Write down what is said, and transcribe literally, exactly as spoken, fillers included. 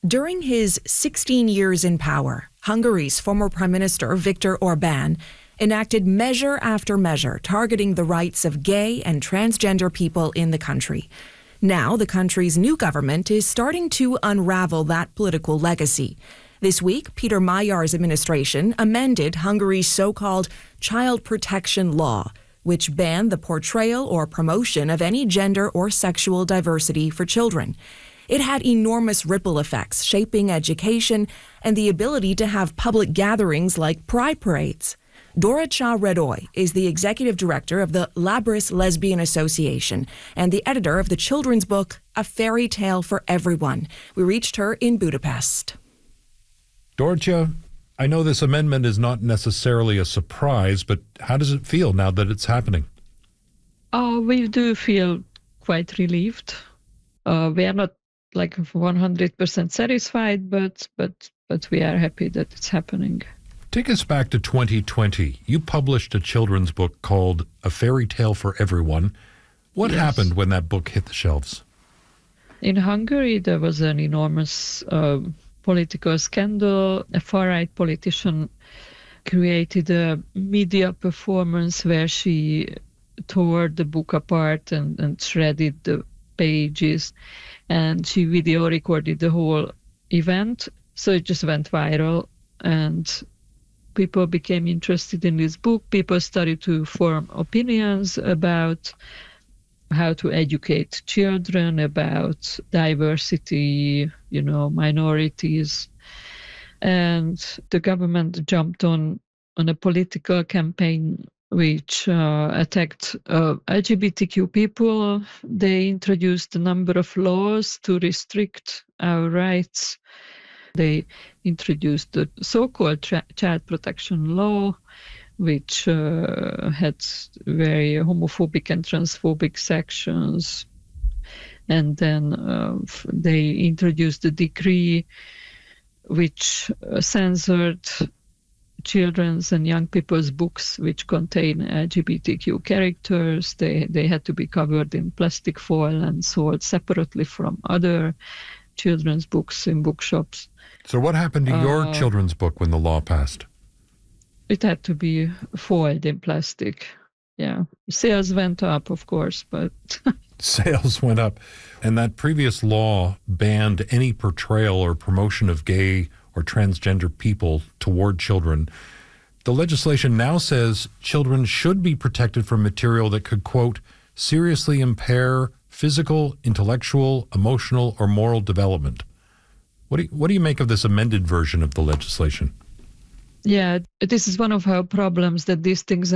During his sixteen years in power, Hungary's former Prime Minister Viktor Orbán enacted measure after measure targeting the rights of gay and transgender people in the country. Now, the country's new government is starting to unravel that political legacy. This week, Peter Magyar's administration amended Hungary's so-called child protection law, which banned the portrayal or promotion of any gender or sexual diversity for children. It had enormous ripple effects, shaping education and the ability to have public gatherings like pride parades. Dorottya Radoy is the executive director of the Labris Lesbian Association and the editor of the children's book, A Fairy Tale for Everyone. We reached her in Budapest. Dorottya, I know this amendment is not necessarily a surprise, but how does it feel now that it's happening? Uh, we do feel quite relieved. Uh, we are not like one hundred percent satisfied, but but but we are happy that it's happening. Take us back to twenty twenty. You published a children's book called A Fairy Tale for Everyone. What Yes. happened when that book hit the shelves? In Hungary, there was an enormous uh, political scandal. A far-right politician created a media performance where she tore the book apart and, and shredded the pages, and she video recorded the whole event. So it just went viral, and people became interested in this book. People started to form opinions about how to educate children, about diversity, you know, minorities. And the government jumped on, on a political campaign which uh, attacked uh, L G B T Q people. They introduced a number of laws to restrict our rights. They introduced the so-called tra- child protection law, which uh, had very homophobic and transphobic sections. And then uh, they introduced a decree which uh, censored children's and young people's books which contain L G B T Q characters. They, they had to be covered in plastic foil and sold separately from other children's books in bookshops. So what happened to your Uh, children's book when the law passed? It had to be foiled in plastic. Yeah. Sales went up, of course, but Sales went up. And that previous law banned any portrayal or promotion of gay or transgender people toward children. The legislation now says children should be protected from material that could, quote, seriously impair physical, intellectual, emotional, or moral development. What do you, what do you make of this amended version of the legislation? yeah, this is one of our problems, that these things